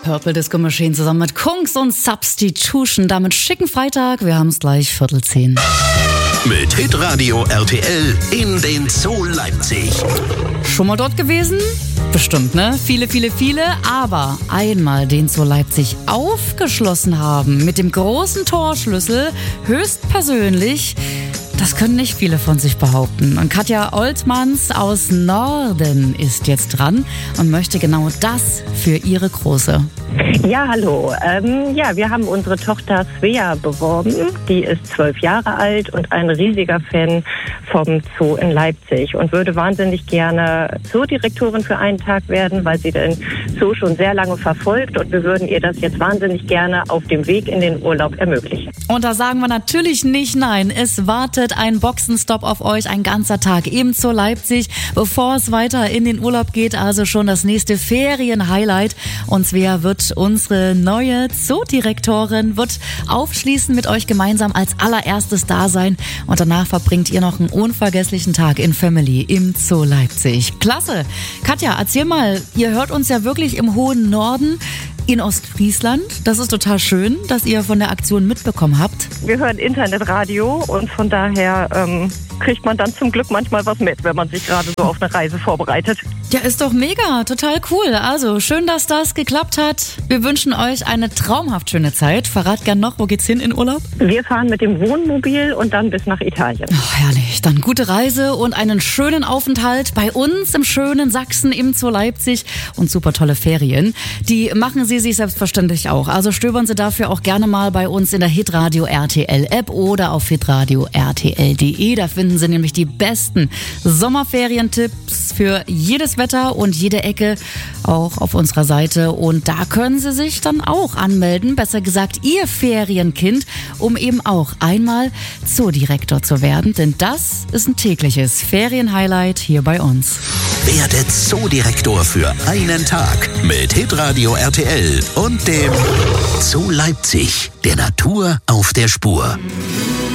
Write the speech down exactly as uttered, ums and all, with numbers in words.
Purple Disco Machine zusammen mit Kungs und Substitution. Damit schicken Freitag. Wir haben es gleich Viertel zehn. Mit Hitradio R T L in den Zoo Leipzig. Schon mal dort gewesen? Bestimmt, ne? Viele, viele, viele. Aber einmal den Zoo Leipzig aufgeschlossen haben mit dem großen Torschlüssel, höchstpersönlich, das können nicht viele von sich behaupten. Und Katja Oltmanns aus Norden ist jetzt dran und möchte genau das für ihre Große. Ja, hallo. Ähm, ja, wir haben unsere Tochter Svea beworben. Die ist zwölf Jahre alt und ein riesiger Fan vom Zoo in Leipzig und würde wahnsinnig gerne Zoodirektorin für einen Tag werden, weil sie den Zoo schon sehr lange verfolgt und wir würden ihr das jetzt wahnsinnig gerne auf dem Weg in den Urlaub ermöglichen. Und da sagen wir natürlich nicht nein. Es wartet ein Boxenstopp auf euch, ein ganzer Tag im Zoo Leipzig, bevor es weiter in den Urlaub geht. Also schon das nächste Ferien-Highlight. Und Svea wird unsere neue Zoodirektorin, wird aufschließen mit euch gemeinsam als allererstes da sein. Und danach verbringt ihr noch einen unvergesslichen Tag in Family im Zoo Leipzig. Klasse. Katja, erzähl mal, ihr hört uns ja wirklich im hohen Norden in Ostfriesland. Das ist total schön, dass ihr von der Aktion mitbekommen habt. Wir hören Internetradio und von daher ähm, kriegt man dann zum Glück manchmal was mit, wenn man sich gerade so auf eine Reise vorbereitet. Ja, ist doch mega, total cool. Also schön, dass das geklappt hat. Wir wünschen euch eine traumhaft schöne Zeit. Verrat gern noch, wo geht's hin in Urlaub? Wir fahren mit dem Wohnmobil und dann bis nach Italien. Oh, herrlich. Dann gute Reise und einen schönen Aufenthalt bei uns im schönen Sachsen im Zoo Leipzig und super tolle Ferien. Die machen Sie sich selbstverständlich auch. Also stöbern Sie dafür auch gerne mal bei uns in der Hitradio R T L App oder auf hitradio r t l punkt d e. Da finden Sie nämlich die besten Sommerferientipps für jedes Wetter und jede Ecke, auch auf unserer Seite. Und da können Sie sich dann auch anmelden, besser gesagt Ihr Ferienkind, um eben auch einmal Zoodirektor zu werden. Denn das ist ein tägliches Ferienhighlight hier bei uns. Werde Zoodirektor für einen Tag mit Hitradio R T L und dem Zoo Leipzig, der Natur auf der Spur.